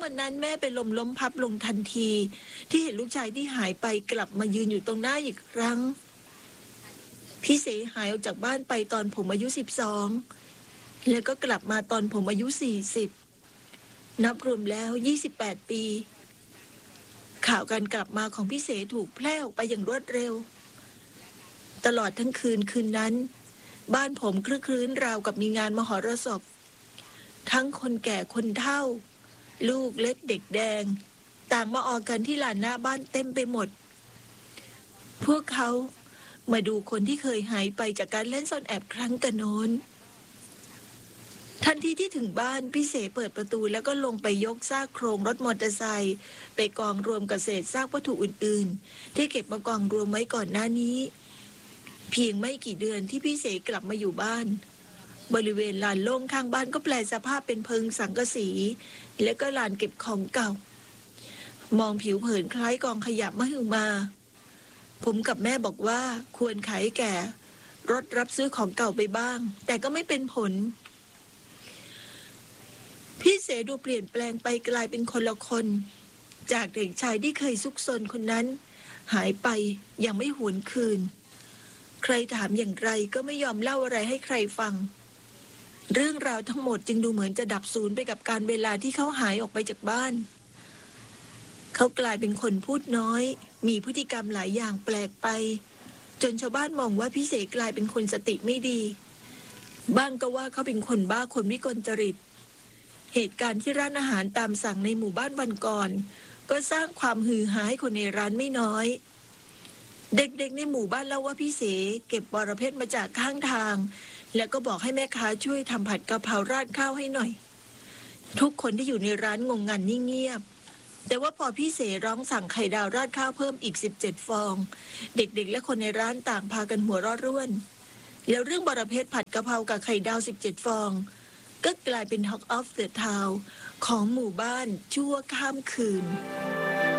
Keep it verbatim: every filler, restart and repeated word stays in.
อนนั้นแม่เป็นลมล้มพับลงทันทีที่เห็นลูกชายที่หายไปกลับมายืนอยู่ตรงหน้าอีกครั้งพี่เสหายออกจากบ้านไปตอนผมอายุสิบสองแล้วก็กลับมาตอนผมอายุสี่สิบนับรวมแล้วยี่สิบแปดปีข่าวการกลับมาของพี่เสถูกแพร่ออกไปอย่างรวดเร็วตลอดทั้งคืนคืนนั้นบ้านผมคลึกครื้นราวกับมีงานมหรสพทั้งคนแก่คนเฒ่าลูกเล็กเด็กแดงต่างมาออกกันที่ลานหน้าบ้านเต็มไปหมดพวกเขามาดูคนที่เคยหายไปจากการเล่นซ่อนแอบครั้งกันโน้นทันทีที่ถึงบ้านพี่เสเปิดประตูแล้วก็ลงไปยกซากโครงรถมอเตอร์ไซค์ไปกองรวมกับเศษซากวัตถุอื่นๆที่เก็บมากองรวมไว้ก่อนหน้านี้เพียงไม่กี่เดือนที่พี่เสกลับมาอยู่บ้านบริเวณลานโล่งข้างบ้านก็แปลสภาพเป็นเพิงสังกะสีและก็ลานเก็บของเก่ามองผิวเผินคล้ายกองขยะมหึมาผมกับแม่บอกว่าควรขายแก่รถรับซื้อของเก่าไปบ้างแต่ก็ไม่เป็นผลพี่เสดูเปลี่ยนแปลงไปกลายเป็นคนละคนจากเด็กชายที่เคยซุกซนคนนั้นหายไปยังไม่หวนคืนใครถามอย่างไรก็ไม่ยอมเล่าอะไรให้ใครฟังเรื่องราวทั้งหมดจึงดูเหมือนจะดับสูญไปกับการเวลาที่เขาหายออกไปจากบ้านเขากลายเป็นคนพูดน้อยมีพฤติกรรมหลายอย่างแปลกไปจนชาวบ้านมองว่าพี่เสกลายเป็นคนสติไม่ดีบ้างก็ว่าเขาเป็นคนบ้าคนวิกลจริตเหตุการณ์ที่ร้านอาหารตามสั่งในหมู่บ้านวันก่อนก็สร้างความฮือฮาให้คนในร้านไม่น้อยเด็กๆในหมู่บ้านเล่าว่าพี่เสเก็บบอระเพ็ดมาจากข้างทางแล้วก็บอกให้แม่ค้าช่วยทำผัดกะเพราราดข้าวให้หน่อยทุกคนที่อยู่ในร้านงงงันนิ่งเงียบแต่ว่าพอพี่เสร้องสั่งไข่ดาวราดข้าวเพิ่มอีกสิบเจ็ดฟองเด็กๆและคนในร้านต่างพากันหัวเราะร่วนแล้วเรื่องบอระเพ็ดผัดกะเพรากับไข่ดาวสิบเจ็ดฟองก็กลายเป็น Talk of the Town ของหมู่บ้านชั่วข้ามคืน